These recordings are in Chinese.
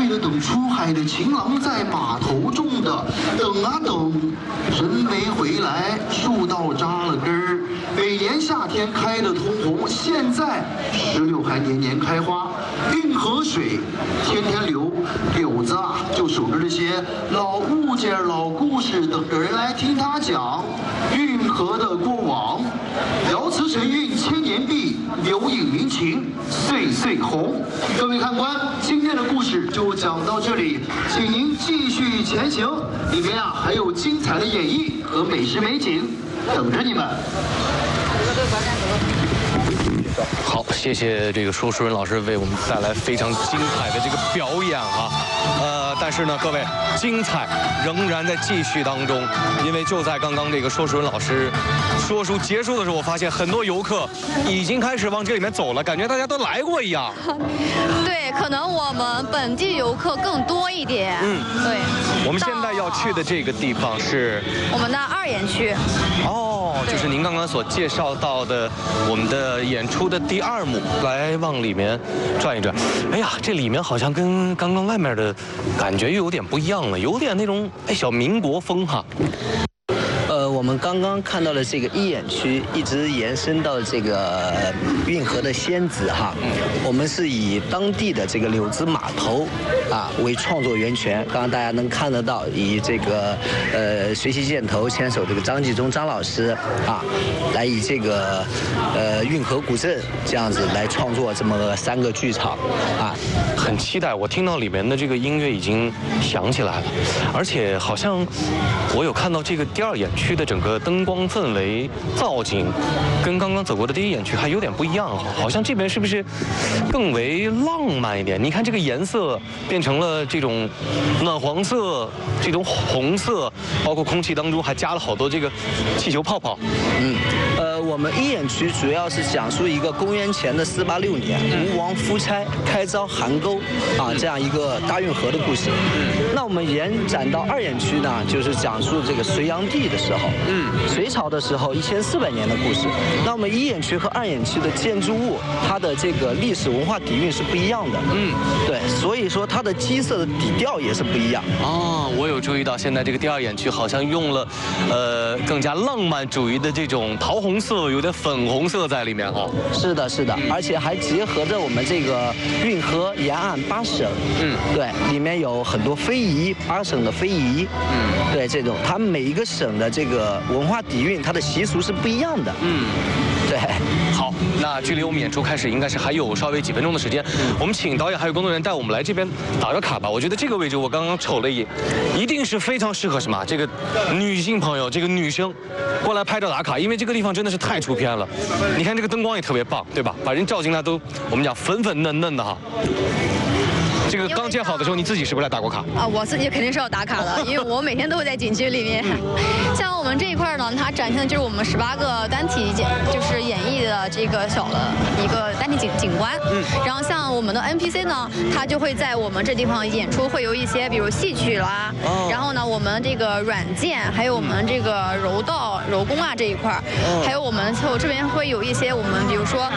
了等出海的情郎在码头种的，等啊等，人没回来，树倒扎了根儿。每年夏天开的通红，现在石榴还年年开花。运河水天天流，柳子啊就守着这些老物件、老故事，等着人来听他讲运河的过往。瑶池神韵千年碧，留影民情岁岁红。各位看官，今天的故事就讲到这里，请您继续前行，里面啊还有精彩的演绎和美食美景等着你们。 好，谢谢这个说书人老师为我们带来非常精彩的这个表演啊。但是呢，各位，精彩仍然在继续当中，因为就在刚刚这个说书人老师说书结束的时候，我发现很多游客已经开始往这里面走了，感觉大家都来过一样。 对，可能我们本地游客更多一点。对。 我们现在要去的这个地方是我们的2演区。 哦，就是您刚刚所介绍到的我们的演出的第2幕，来往里面转一转。哎呀，这里面好像跟刚刚外面的感觉又有点不一样了，有点那种小民国风哈。 我们刚刚看到的这个1演区，一直延伸到这个运河的仙子哈。我们是以当地的这个柳枝码头啊为创作源泉。刚刚大家能看得到，以这个随溪箭头牵手这个张纪中张老师啊，来以这个运河古镇这样子来创作这么3个剧场啊。 很期待，我听到里面的这个音乐已经响起来了，而且好像我有看到这个第2演区的整个灯光氛围造景，跟刚刚走过的第1演区还有点不一样，好像这边是不是更为浪漫一点？你看这个颜色变成了这种暖黄色、这种红色，包括空气当中还加了好多这个气球泡泡。 我们1演区主要是讲述一个公元前的486年吴王夫差开凿邗沟啊这样一个大运河的故事。那我们延展到2演区呢，就是讲述这个隋炀帝的时候，隋朝的时候1400年的故事。那我们1演区和2演区的建筑物，它的这个历史文化底蕴是不一样的。对，所以说它的基色的底调也是不一样。 哦，我有注意到，现在这个第2演区好像用了更加浪漫主义的这种桃红色，有点粉红色在里面啊。是的， 是的，而且还结合着我们这个运河沿岸8省。对，里面有很多非遗，8省的非遗。对，这种他们每一个省的这个文化底蕴，它的习俗是不一样的。对。 好，那距离我们演出开始应该是还有稍微几分钟的时间，我们请导演还有工作人员带我们来这边打个卡吧。我觉得这个位置我刚刚瞅了一眼，一定是非常适合什么这个女性朋友，这个女生过来拍照打卡，因为这个地方真的是太出片了。你看这个灯光也特别棒，对吧？把人照进来都我们讲粉粉嫩嫩的哈。这个刚建好的时候，你自己是不是来打过卡？ 我自己肯定是要打卡的，因为我每天都会在景区里面。像我们这一块呢，它展现的就是我们18个单体就是演绎的这个小的一个单体景观。然后像我们的 NPC 呢，它就会在我们这地方演出，会有一些比如戏曲啦，然后呢，我们这个软件，还有我们这个柔道、柔功啊这一块，还有我们这边会有一些我们比如说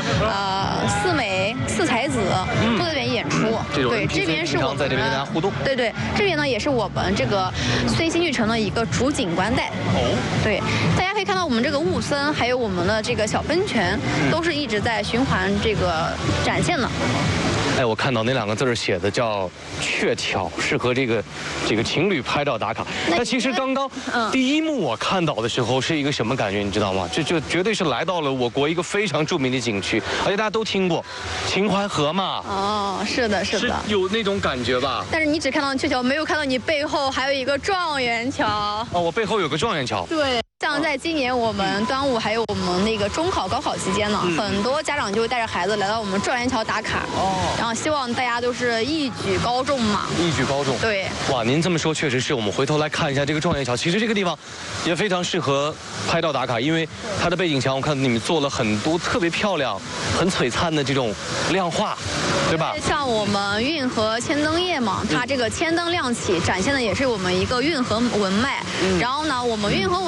4美、4才子都在这边演出。对。这边是我们在这边跟大家互动。 对，这边呢也是我们这个绥西绿城的一个主景观带。对，大家可以看到我们这个雾森，还有我们的这个小喷泉，都是一直在循环这个展现的。 哎，我看到那2个字写的叫鹊桥，适合这个情侣拍照打卡。但其实刚刚第1幕我看到的时候是一个什么感觉，你知道吗？这就绝对是来到了我国一个非常著名的景区，而且大家都听过秦淮河嘛。 是的，是的， 有那种感觉吧？ 但是你只看到鹊桥，没有看到你背后还有一个状元桥。 我背后有个状元桥。 对。像在今年我们端午还有我们那个中考高考期间呢，很多家长就会带着孩子来到我们状元桥打卡。然后希望大家都是一举高中嘛。 一举高中。对。哇，您这么说确实是。我们回头来看一下这个状元桥，其实这个地方也非常适合拍照打卡，因为它的背景墙我看你们做了很多特别漂亮、很璀璨的这种亮画，对吧？ 像我们运河千灯夜嘛，它这个千灯亮起，展现的也是我们一个运河文脉。然后呢，我们运河文脉呢，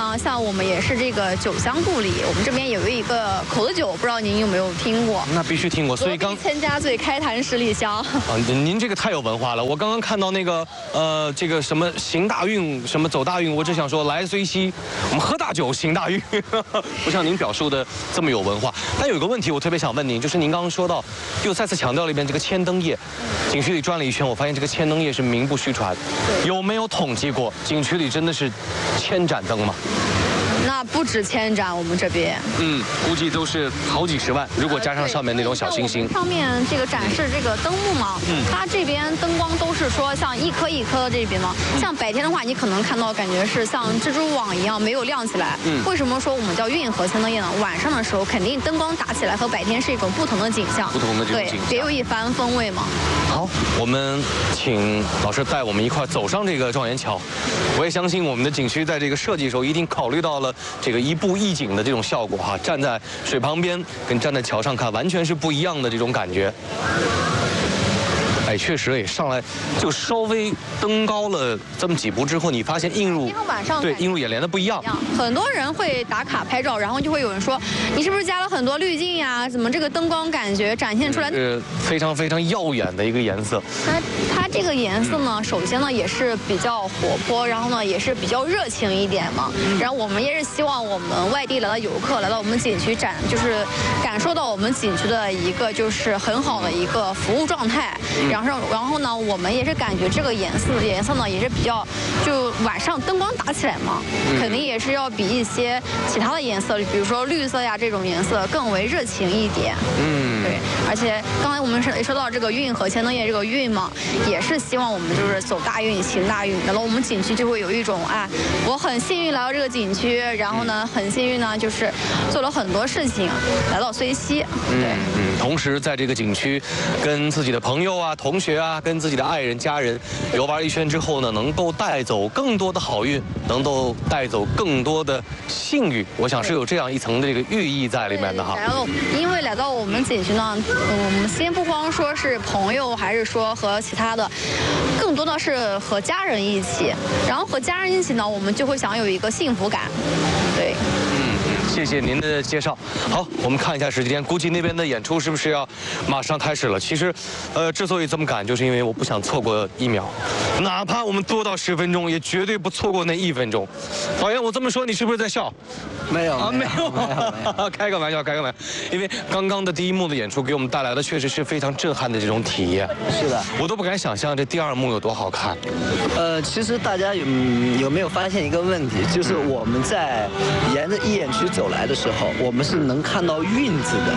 呢，像我们也是这个酒香故里，我们这边有一个口子酒，不知道您有没有听过？ 那必须听过。所以刚千家醉，开坛十里香。 啊，您这个太有文化了。我刚刚看到那个这个什么行大运，什么走大运，我只想说来虽稀，我们喝大酒行大运，不像您表述的这么有文化。但有一个问题，我特别想问您，就是您刚刚说到，又再次强调了一遍这个千灯夜。景区里转了一圈，我发现这个千灯夜是名不虚传。有没有统计过景区里真的是1000盏灯吗？ 那不止1000盏，我们这边， 估计都是好几10万，如果加上上面那种小星星。 上面这个展示这个灯幕嘛，它这边灯光都是说像一颗一颗的这边嘛，像白天的话，你可能看到感觉是像蜘蛛网一样没有亮起来。为什么说我们叫运河千灯夜呢？晚上的时候肯定灯光打起来和白天是一种不同的景象， 不同的这种景象， 对，别有一番风味嘛。 好，我们请老师带我们一块走上这个状元桥。我也相信我们的景区在这个设计的时候一定考虑到了这个一步一景的这种效果哈，站在水旁边跟站在桥上看完全是不一样的这种感觉。哎，确实也上来就稍微登高了这么几步之后，你发现映入眼帘的不一样。 很多人会打卡拍照，然后就会有人说，你是不是加了很多滤镜呀？怎么这个灯光感觉展现出来是非常非常耀眼的一个颜色。 它这个颜色呢，首先呢也是比较活泼，然后呢也是比较热情一点嘛。然后我们也是希望我们外地来的游客来到我们景区就是感受到我们景区的一个就是很好的一个服务状态。然后呢，我们也是感觉这个颜色呢也是比较，就晚上灯光打起来嘛，肯定也是要比一些其他的颜色，比如说绿色呀这种颜色更为热情一点。对。而且刚才我们也说到这个运河千灯夜这个运嘛，也是希望我们就是走大运行大运，然后我们景区就会有一种我很幸运来到这个景区，然后呢很幸运呢就是做了很多事情，来到虽溪。 同时在这个景区跟自己的朋友啊、同学啊，跟自己的爱人、家人游玩一圈之后呢，能够带走更多的好运，能够带走更多的幸运。我想是有这样一层的这个寓意在里面的哈。 然后，因为来到我们景区呢，我们先不光说是朋友，还是说和其他的，更多的是和家人一起。然后和家人一起呢，我们就会想有一个幸福感，对。 谢谢您的介绍。好，我们看一下时间，估计那边的演出是不是要马上开始了？其实，之所以这么赶，就是因为我不想错过1秒，哪怕我们多到10分钟，也绝对不错过那1分钟。导演，我这么说，你是不是在笑？ 没有， 没有，开个玩笑，开个玩笑。因为刚刚的第一幕的演出给我们带来的确实是非常震撼的这种体验。 是的， 我都不敢想象这第2幕有多好看。 其实大家有没有发现一个问题，就是我们在沿着一眼区走来的时候，我们是能看到运字的。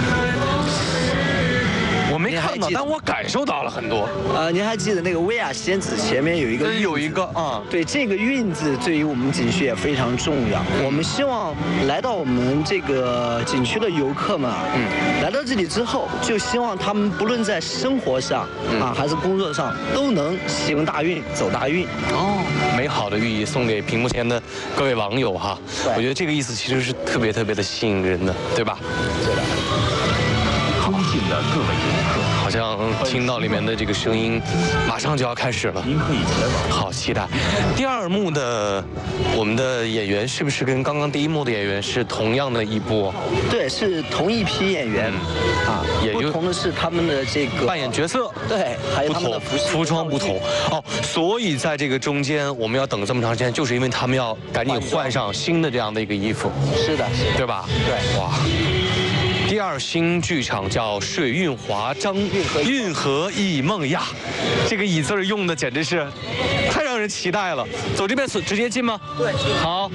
我没看到，但我感受到了很多。 您还记得那个薇娅仙子前面有一个啊？对，这个运字对于我们景区也非常重要。我们希望来到我们这个景区的游客们，来到这里之后，就希望他们不论在生活上还是工作上，都能行大运、走大运。 美好的寓意送给屏幕前的各位网友哈。我觉得这个意思其实是特别特别的吸引人的，对吧？ 对的。 尊敬的各位游客， 好像听到里面的这个声音，马上就要开始了。 您可以前往。 好期待。第2幕的我们的演员是不是跟刚刚第1幕的演员是同样的一波？ 对，是同一批演员也不同的是他们的这个扮演角色， 对，还有他们的服装不同。所以在这个中间我们要等这么长时间，就是因为他们要赶紧换上新的这样的一个衣服。 是的， 对吧？ 对， 哇。第2新剧场叫水韵华章，运河忆梦呀，这个“忆”字用的简直是太让人期待了。走这边直接进吗？ 对， 好。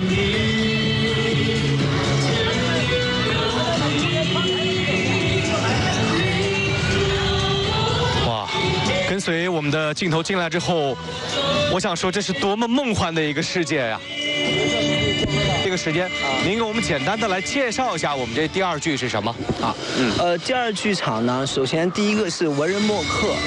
哇，跟随我们的镜头进来之后，我想说这是多么梦幻的一个世界呀！这个时间，您给我们简单的来介绍一下我们这第2剧是什么第2剧场呢，首先第一个是文人墨客，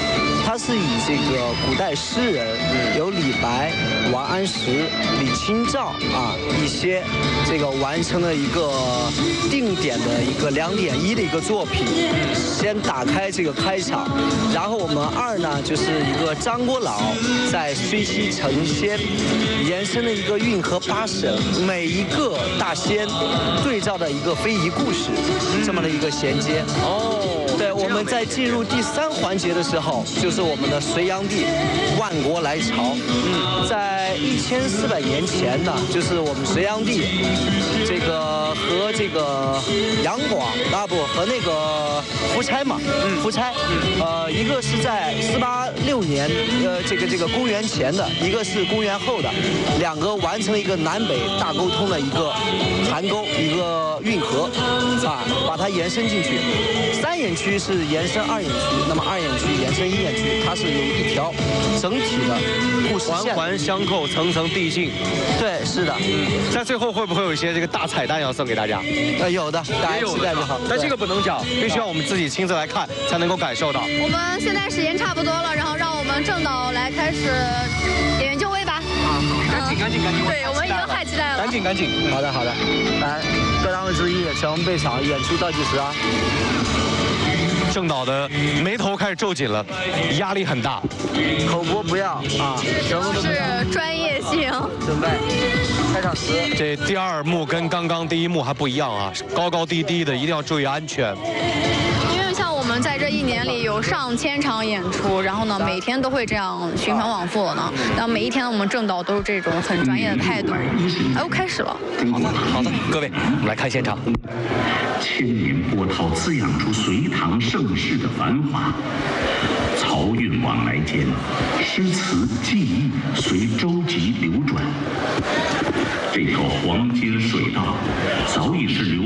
它是以这个古代诗人，有李白、王安石、李清照啊一些这个完成了一个定点的一个2.1的一个作品，先打开这个开场，然后我们2呢就是一个张国老在虽西成仙延伸的一个运河8省每一个大仙对照的一个非遗故事，这么的一个衔接。对，我们在进入第3环节的时候，就是我们的隋炀帝万国来朝。在1400年前呢，就是我们隋炀帝这个和这个杨广和那个夫差嘛，夫差，一个是在486年，这个公元前的，一个是公元后的，2个完成了一个南北大沟通的一个邗沟，一个运河，啊，把它延伸进去。3眼区是延伸2眼区，那么2眼区延伸1眼区，它是有一条整体的故事线， 环环相扣，层层递进。 对，是的。 在最后会不会有一些这个大彩蛋要送给大家？ 有的，大家期待就好。 但这个不能讲，必须要我们自己亲自来看才能够感受到。 我们现在时间差不多了，然后让我们郑导来开始演员就位吧。 赶紧！ 对，我们已经太期待了。 赶紧！ 好的，来，各单位注意，全部备场，演出倒计时啊！ 郑导的眉头开始皱紧了，压力很大。 口播不要啊，什么都不要。 是专业性。 准备，开场时。 这第2幕跟刚刚第1幕还不一样啊，高高低低的，一定要注意安全。 因为像我们在这1年里有上千场演出，然后呢每天都会这样循环往复呢，然后每一天我们郑导都是这种很专业的态度。哎，我开始了。 好的，各位，我们来看现场。 千年波涛滋养出隋唐盛世的繁华，漕运往来间，诗词技艺随舟楫流转。这条黄金水道早已是流